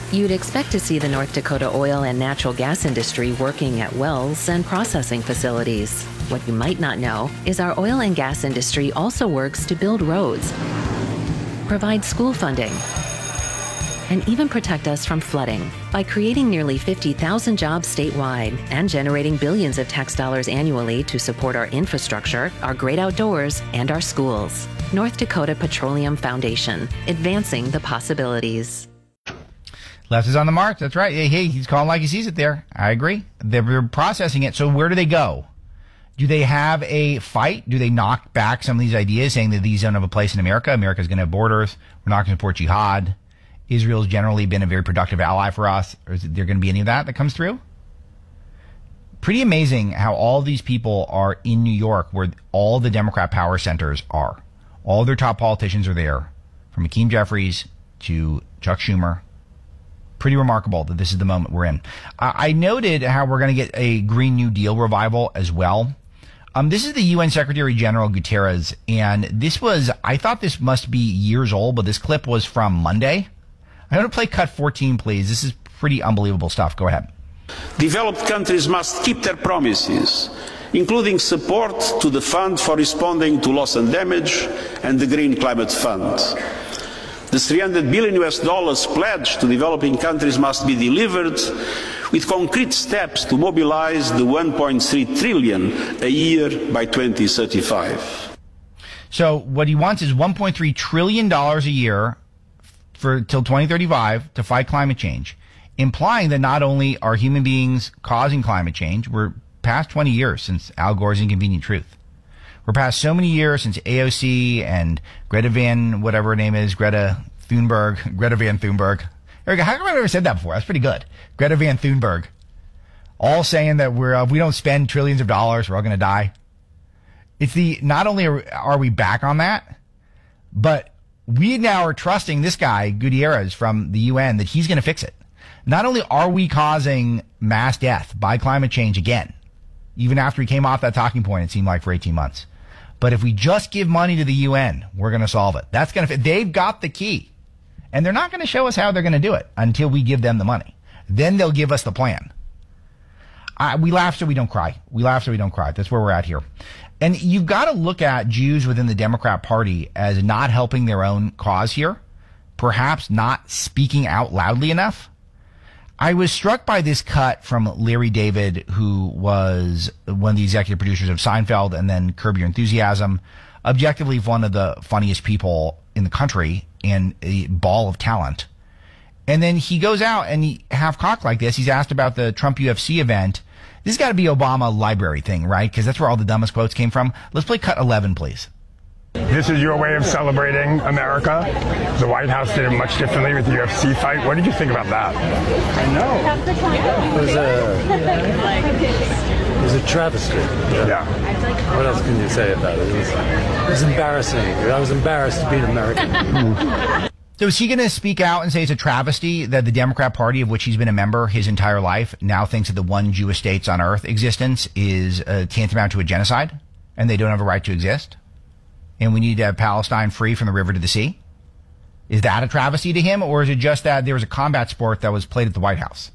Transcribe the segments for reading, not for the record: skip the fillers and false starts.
You'd expect to see the North Dakota oil and natural gas industry working at wells and processing facilities. What you might not know is our oil and gas industry also works to build roads, provide school funding, and even protect us from flooding by creating nearly 50,000 jobs statewide and generating billions of tax dollars annually to support our infrastructure, our great outdoors, and our schools. North Dakota Petroleum Foundation, advancing the possibilities. Left is on the march. That's right. Hey, he's calling like he sees it there. I agree. They're processing it. So where do they go? Do they have a fight? Do they knock back some of these ideas saying that these don't have a place in America? America's going to have borders. We're not going to support jihad. Israel's generally been a very productive ally for us. Or is there going to be any of that comes through? Pretty amazing how all these people are in New York where all the Democrat power centers are. All their top politicians are there, from Hakeem Jeffries to Chuck Schumer. Pretty remarkable that this is the moment we're in. I noted how we're going to get a Green New Deal revival as well. This is the UN Secretary General Guterres, and I thought this must be years old, but this clip was from Monday. I want to play cut 14, please. This is pretty unbelievable stuff. Go ahead. Developed countries must keep their promises, including support to the Fund for Responding to Loss and Damage and the Green Climate Fund. The $300 billion pledged to developing countries must be delivered with concrete steps to mobilize the $1.3 trillion a year by 2035. So what he wants is $1.3 trillion a year till 2035 to fight climate change, implying that not only are human beings causing climate change, we're past 20 years since Al Gore's Inconvenient Truth. We're past so many years since AOC and Greta Van Thunberg. Erica, how come I've never said that before? That's pretty good. Greta Van Thunberg. All saying that if we don't spend trillions of dollars, we're all going to die. Not only are we back on that, but we now are trusting this guy, Gutierrez from the UN, that he's going to fix it. Not only are we causing mass death by climate change again, even after he came off that talking point, it seemed like for 18 months. But if we just give money to the UN, we're going to solve it. That's going to fit. They've got the key. And they're not going to show us how they're going to do it until we give them the money. Then they'll give us the plan. We laugh so we don't cry. We laugh so we don't cry. That's where we're at here. And you've got to look at Jews within the Democrat Party as not helping their own cause here. Perhaps not speaking out loudly enough. I was struck by this cut from Larry David, who was one of the executive producers of Seinfeld and then Curb Your Enthusiasm. Objectively one of the funniest people in the country and a ball of talent. And then he goes out and he half-cocked like this. He's asked about the Trump UFC event. This has got to be Obama library thing, right? Because that's where all the dumbest quotes came from. Let's play cut 11, please. This is your way of celebrating America. The White House did it much differently with the UFC fight. What did you think about that? I know. It was a travesty. Yeah. What else can you say about it? It was embarrassing. I was embarrassed to be an American. So is he going to speak out and say it's a travesty that the Democrat Party, of which he's been a member his entire life, now thinks that the one Jewish states on earth existence is tantamount to a genocide and they don't have a right to exist? And we need to have Palestine free from the river to the sea? Is that a travesty to him, or is it just that there was a combat sport that was played at the White House?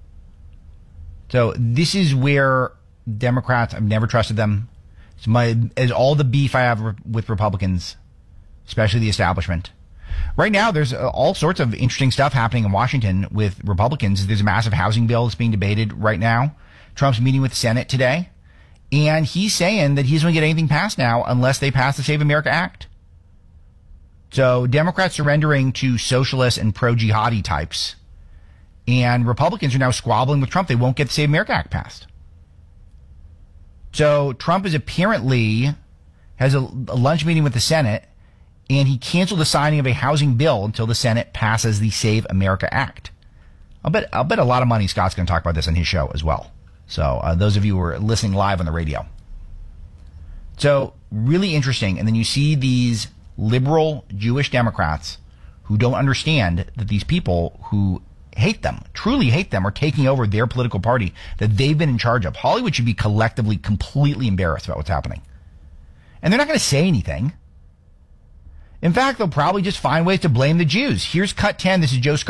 So this is where Democrats, I've never trusted them. It's all the beef I have with Republicans, especially the establishment. Right now, there's all sorts of interesting stuff happening in Washington with Republicans. There's a massive housing bill that's being debated right now. Trump's meeting with the Senate today. And he's saying that he's going to get anything passed now unless they pass the Save America Act. So Democrats surrendering to socialists and pro-jihadi types. And Republicans are now squabbling with Trump. They won't get the Save America Act passed. So Trump is apparently has a lunch meeting with the Senate, and he canceled the signing of a housing bill until the Senate passes the Save America Act. I'll bet a lot of money Scott's going to talk about this on his show as well. So those of you who are listening live on the radio. So really interesting. And then you see these liberal Jewish Democrats who don't understand that these people who hate them, truly hate them, are taking over their political party that they've been in charge of. Hollywood should be collectively completely embarrassed about what's happening. And they're not going to say anything. In fact, they'll probably just find ways to blame the Jews. Here's cut 10. This is Joe Scar.